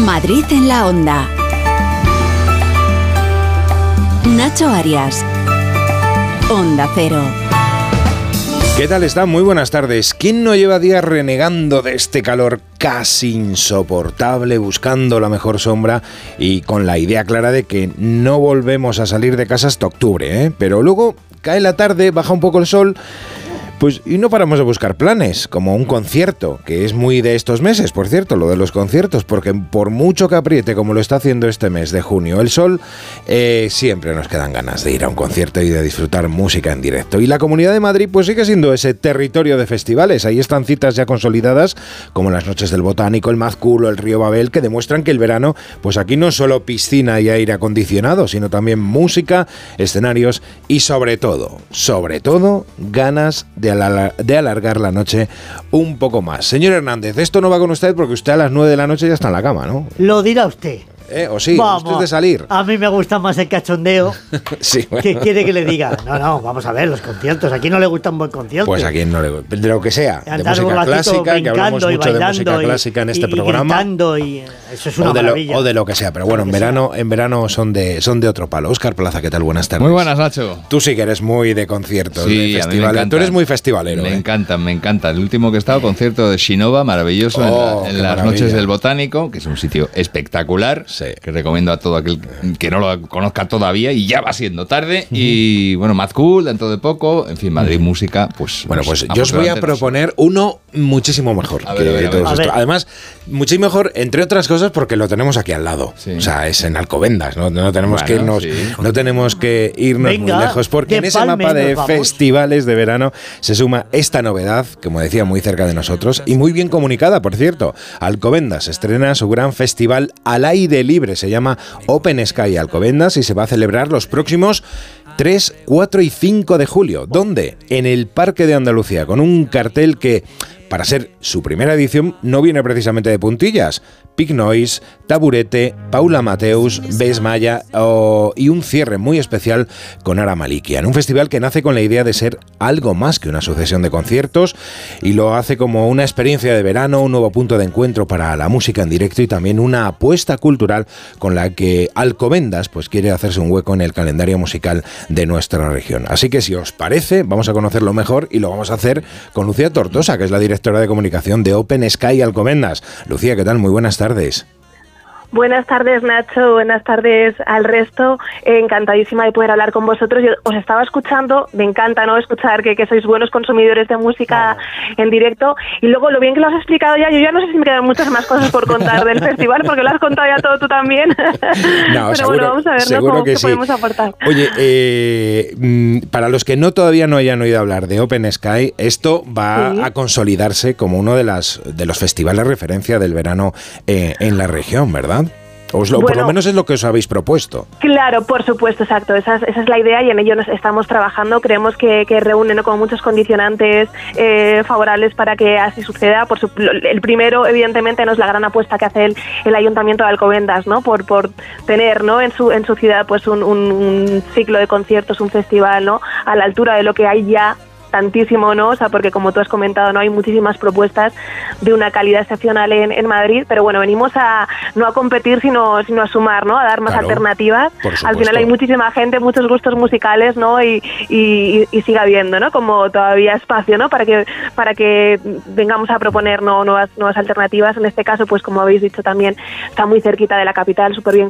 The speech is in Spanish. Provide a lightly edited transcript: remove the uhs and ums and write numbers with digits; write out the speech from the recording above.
Madrid en la Onda. Nacho Arias. Onda Cero. ¿Qué tal está? Muy buenas tardes. ¿Quién no lleva días renegando de este calor casi insoportable, buscando la mejor sombra y con la idea clara de que no volvemos a salir de casa hasta octubre, ¿eh? Pero luego cae la tarde, baja un poco el sol, pues y no paramos de buscar planes, como un concierto, que es muy de estos meses, por cierto, lo de los conciertos, porque por mucho que apriete como lo está haciendo este mes de junio el sol, siempre nos quedan ganas de ir a un concierto y de disfrutar música en directo. Y la Comunidad de Madrid pues sigue siendo ese territorio de festivales. Ahí están citas ya consolidadas, como las Noches del Botánico, el Mad Cool o el Río Babel, que demuestran que el verano, pues aquí no solo piscina y aire acondicionado, sino también música, escenarios y sobre todo, ganas de alargar la noche un poco más. Señor Hernández, esto no va con usted porque usted a las 9 de la noche ya está en la cama, ¿no? Lo dirá usted. ¿O sí? Vamos, ¿Usted es de salir? A mí me gusta más el cachondeo. Sí, bueno. ¿Qué quiere que le diga? No, vamos a ver, los conciertos. ¿A quién no le gusta un buen concierto? Pues a quien no le gusta. De lo que sea. De Andar música clásica, que hablamos mucho de música clásica en este programa. Y eso es una maravilla. O de lo que sea. Pero bueno, en verano son de otro palo. Óscar Plaza, ¿qué tal? Buenas tardes. Muy buenas, Nacho. Tú sí que eres muy de conciertos, sí, de festivales. Tú eres muy festivalero. Me encanta. El último que he estado, concierto de Shinova, maravilloso, en las Noches del Botánico, que es un sitio espectacular, sí, que recomiendo a todo aquel que no lo conozca todavía, y ya va siendo tarde. Y bueno, Mad Cool dentro de poco, en fin, Madrid Música, pues... Bueno, pues yo os voy a proponer uno muchísimo mejor que todos estos. Además, muchísimo mejor, entre otras cosas, porque lo tenemos aquí al lado. Sí. O sea, es en Alcobendas, no tenemos que irnos, no tenemos que irnos muy lejos, porque en ese mapa de festivales de verano se suma esta novedad, como decía, muy cerca de nosotros y muy bien comunicada, por cierto. Alcobendas estrena su gran festival al aire libre, se llama Open Sky Alcobendas, y se va a celebrar los próximos 3, 4 y 5 de julio. ¿Dónde? En el Parque de Andalucía, con un cartel que, para ser su primera edición, no viene precisamente de puntillas. Pig Noise, Taburete, Paula Mateus, Bes Maya y un cierre muy especial con Ara Malikian. Un festival que nace con la idea de ser algo más que una sucesión de conciertos, y lo hace como una experiencia de verano, un nuevo punto de encuentro para la música en directo y también una apuesta cultural con la que Alcobendas pues quiere hacerse un hueco en el calendario musical de nuestra región. Así que si os parece, vamos a conocerlo mejor y lo vamos a hacer con Lucía Tortosa, que es la directora de comunicación de Open Sky Alcobendas. Lucía, ¿qué tal? Muy buenas tardes. Buenas tardes, Nacho, buenas tardes al resto. Encantadísima de poder hablar con vosotros. Yo os estaba escuchando, me encanta, ¿no?, escuchar que sois buenos consumidores de música en directo, y luego lo bien que lo has explicado ya, yo ya no sé si me quedan muchas más cosas por contar del festival, porque lo has contado ya todo tú también. No, pero seguro, bueno, vamos a ver, ¿no?, cómo que sí podemos aportar. Oye, para los que todavía no hayan oído hablar de Open Sky, esto va a consolidarse como uno de los festivales referencia del verano en la región, ¿verdad? Por lo menos es lo que os habéis propuesto. Claro, por supuesto, exacto. Esa es la idea, y en ello nos estamos trabajando. Creemos que reúne, ¿no?, como muchos condicionantes favorables para que así suceda. El primero, evidentemente, no es la gran apuesta que hace el Ayuntamiento de Alcobendas, ¿no?, por tener, ¿no?, en su ciudad pues un ciclo de conciertos, un festival, ¿no?, a la altura de lo que hay ya tantísimo, ¿no? O sea, porque como tú has comentado, no hay muchísimas propuestas de una calidad excepcional en Madrid, pero bueno, venimos no a competir, sino a sumar, ¿no?, a dar más alternativas. Al final hay muchísima gente, muchos gustos musicales, ¿no?, y sigue habiendo, ¿no?, como todavía espacio, ¿no?, para que vengamos a proponer nuevas alternativas. En este caso, pues como habéis dicho también, está muy cerquita de la capital, súper bien